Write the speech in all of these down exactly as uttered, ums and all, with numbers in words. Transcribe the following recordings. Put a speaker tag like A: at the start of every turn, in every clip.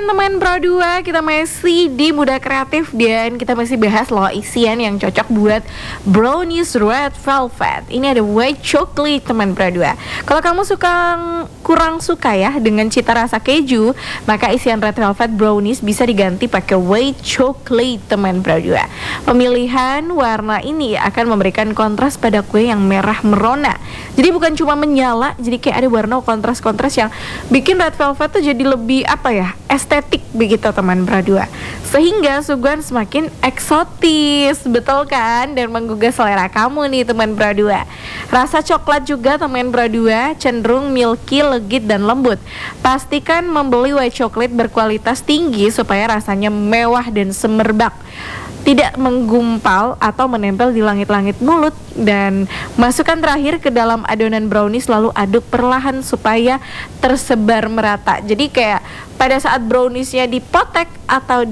A: kan teman Pro dua, kita masih di Muda Kreatif dan kita masih bahas loh isian yang cocok buat brownies red velvet. Ini ada white chocolate teman Pro dua. Kalau kamu suka kurang suka ya dengan cita rasa keju, maka isian red velvet brownies bisa diganti pakai white chocolate teman Pro dua. Pemilihan warna ini akan memberikan kontras pada kue yang merah merona. Jadi bukan cuma menyala, jadi kayak ada warna kontras-kontras yang bikin red velvet tuh jadi lebih apa ya, estetik begitu teman Pro dua. Sehingga suguhan semakin eksotis, betul kan? Dan menggugah selera kamu nih teman Pro dua. Rasa coklat juga teman Pro dua cenderung milky, legit dan lembut. Pastikan membeli white chocolate berkualitas tinggi supaya rasanya mewah dan semerbak, tidak menggumpal atau menempel di langit-langit mulut. Dan masukkan terakhir ke dalam adonan brownies, lalu aduk perlahan supaya tersebar merata. Jadi kayak pada saat browniesnya dipotek atau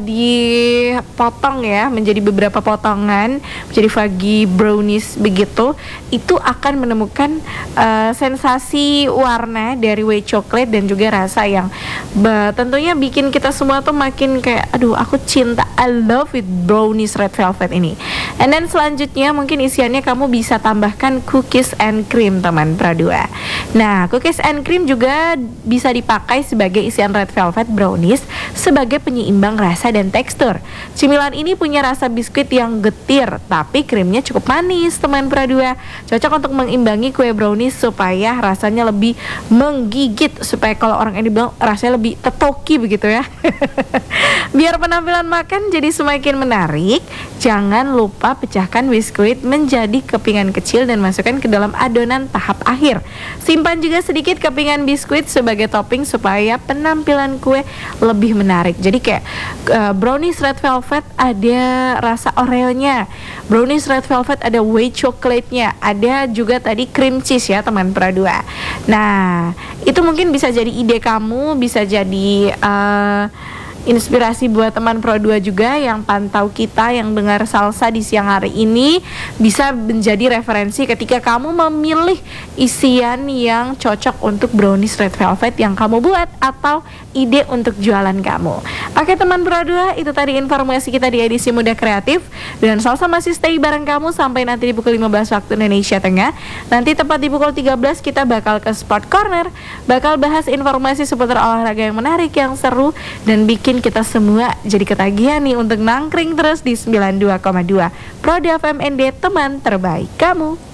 A: dipotong ya menjadi beberapa potongan, menjadi fagi brownies begitu, itu akan menemukan uh, sensasi warna dari white chocolate dan juga rasa yang bah, tentunya bikin kita semua tuh makin kayak aduh aku cinta, I love it brownies red velvet ini. And then selanjutnya mungkin isiannya kamu bisa tambahkan cookies and cream teman Pro dua. Nah, cookies and cream juga bisa dipakai sebagai isian red velvet brownies sebagai penyeimbang rasa dan tekstur. Cemilan ini punya rasa biskuit yang getir, tapi krimnya cukup manis teman Pro dua. Cocok untuk mengimbangi kue brownies supaya rasanya lebih menggigit, supaya kalau orang ini bilang rasanya lebih tetoki begitu ya. Biar penampilan makan jadi semakin menarik, jangan lupa pecahkan biskuit menjadi kepingan kecil dan masukkan ke dalam adonan tahap akhir. Simpan juga sedikit kepingan biskuit sebagai topping supaya penampilan kue lebih menarik. Jadi kayak uh, brownies red velvet ada rasa oreonya, brownies red velvet ada white chocolate-nya, ada juga tadi cream cheese ya teman Pro dua. Nah, itu mungkin bisa jadi ide kamu, bisa jadi uh, inspirasi buat teman Pro dua juga yang pantau kita, yang dengar salsa di siang hari ini, bisa menjadi referensi ketika kamu memilih isian yang cocok untuk brownies red velvet yang kamu buat atau ide untuk jualan kamu. Oke teman Pro dua, itu tadi informasi kita di edisi Muda Kreatif, dan salsa masih stay bareng kamu sampai nanti di pukul lima belas waktu Indonesia Tengah. Nanti tepat di pukul tiga belas kita bakal ke Sport Corner, bakal bahas informasi seputar olahraga yang menarik, yang seru, dan bikin kita semua jadi ketagihan nih untuk nangkring terus di sembilan puluh dua koma dua Pro F M N D, teman terbaik kamu.